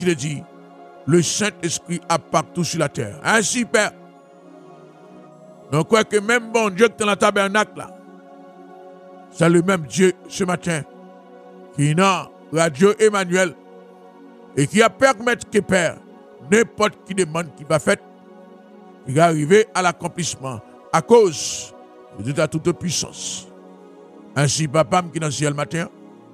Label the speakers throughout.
Speaker 1: qu'il dit, le Saint-Esprit a partout sur la terre. Ainsi, Père, on croit que même bon Dieu qui est dans la tabernacle, là, c'est le même Dieu ce matin qui est dans Radio Emmanuel et qui a permis que Père, n'importe qui demande qui va faire, il va arriver à l'accomplissement à cause de ta toute puissance. Ainsi, papa qui est dans le ciel matin,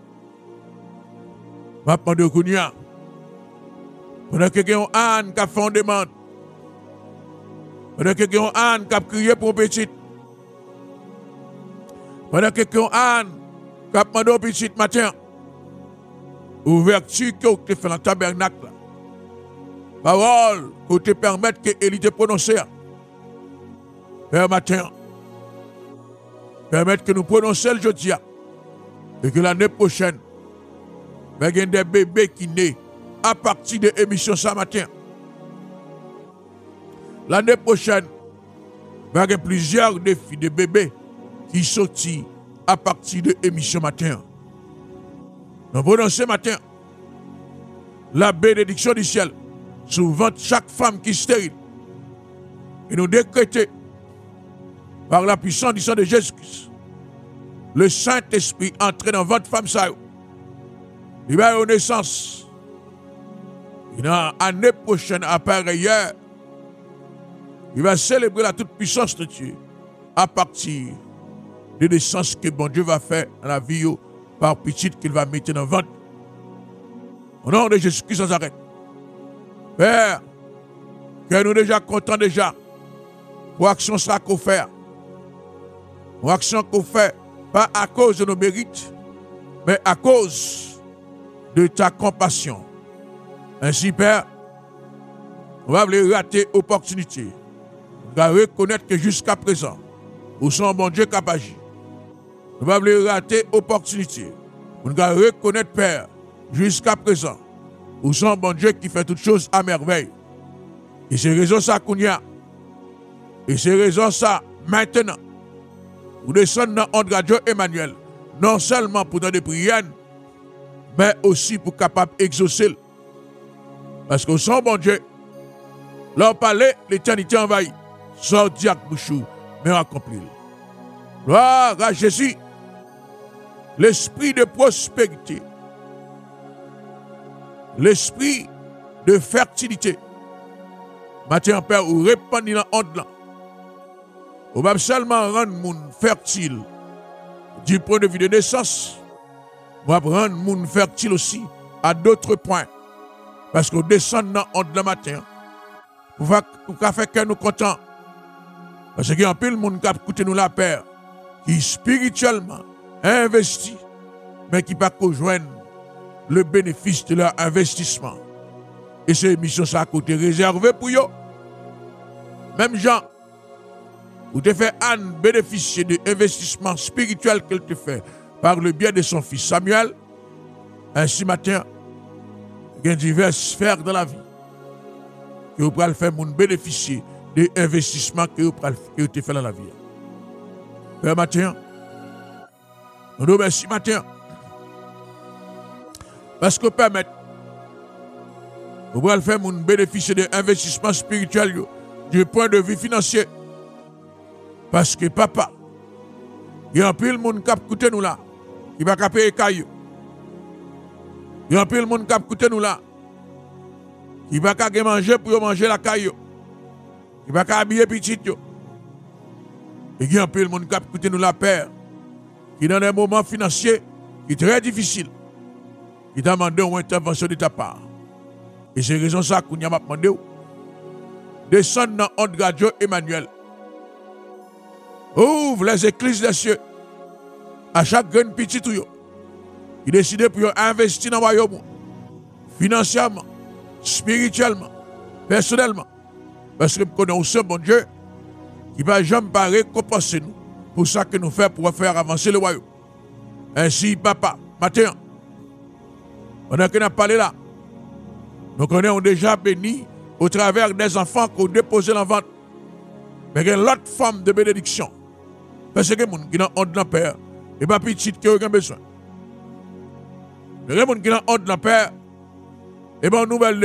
Speaker 1: je vais demander au Kounia, pendant que quelqu'un a Anne qui a fait une demande, pendant que quelqu'un a Anne qui a crié pour un petit, pendant que quelqu'un a Anne qui a demandé au petit matin, ouverture que tu fais dans le tabernacle, parole que te permettre que Élie te prononce. Père matin, permettre que nous prononcions le jeudi et que l'année prochaine, il y a des bébés qui naissent à partir de l'émission ce matin. L'année prochaine, il y a plusieurs défis de bébés qui sortent à partir de l'émission matin. Nous prononçons ce matin la bénédiction du ciel sur ventre chaque femme qui est stérile. Et nous décrétons par la puissance du sang de Jésus-Christ, le Saint-Esprit entre dans votre femme, ça, il va y avoir naissance. Et dans l'année prochaine, après hier, il va célébrer la toute puissance de Dieu à partir de naissance que bon Dieu va faire dans la vie par petite qu'il va mettre dans le ventre. Au nom de Jésus-Christ sans arrêt. Père, que nous déjà contents déjà pour l'action ça qu'on fait. Pour l'action qu'on fait, pas à cause de nos mérites, mais à cause de ta compassion. Ainsi, Père, on va vous rater l'opportunité. On va reconnaître que jusqu'à présent, nous sommes bon Dieu capable d'agir. On va vous rater l'opportunité. On va reconnaître, Père, jusqu'à présent, nous sommes bon Dieu qui fait toutes choses à merveille. Et c'est raison ça qu'on y a. Et c'est raison ça maintenant. Vous descendez dans Onde Radio Emmanuel, non seulement pour dans des prières, mais aussi pour capable d'exaucer. Parce que son bon Dieu, leur parler, l'éternité envahie, sorti avec bouchou, mais accompli. Gloire à Jésus, l'esprit de prospérité, l'esprit de fertilité. Matin, Père, ou répandre dans l'onde là. On va seulement rendre le monde fertile du point de vue de naissance. On va rendre le monde fertile aussi à d'autres points. Parce qu'on descend dans l'onde le matin. Pour faire que nous contents. Parce qu'il y a un peu de monde qui a coûté nous la paix. Qui spirituellement investi, mais qui ne peut pas rejoindre le bénéfice de leur investissement. Et ces émissions, ça a coûté réservé pour eux. Même Jean, où te fait Anne bénéficier de l'investissement spirituel qu'elle te fait par le biais de son fils Samuel. Ainsi matin, il y a diverses sphères dans la vie que vous pouvez faire pour bénéficier de l'investissement que vous te fait dans la vie. Père matin, nous nous remercions matin parce que vous permettez vous pouvez faire pour bénéficier de l'investissement spirituel du point de vue financier. Parce que papa, il y a un peu de monde qui a coûté nous là, qui va payer caillou. Il y a un peu de monde qui a coûté nous là, qui va manger pour manger la caillou. Qui va habiller petit. Et il y a un peu de monde qui a coûté nous la père, qui dans des moments financiers qui sont très difficiles, qui t'a demandé une intervention de ta part. Et c'est raison ça qu'on a demandé. Descendre dans Onde Radio Emmanuel. Ouvre les églises des cieux à chaque grain petit tout. Il décide pour investir dans le royaume financièrement, spirituellement, personnellement. Parce que nous connaissons bon Dieu qui ne va jamais pas récompenser nous pour ça que nous faisons pour faire avancer le royaume. Ainsi, papa, matin, pendant que nous avons parlé là, nous connaissons déjà béni au travers des enfants qu'on déposé dans le ventre. Mais il y a l'autre forme de bénédiction. Parce que les gens qui ont honte de père, et pas petit qui ont besoin. Les gens qui ont honte de père, Et bon nouvelle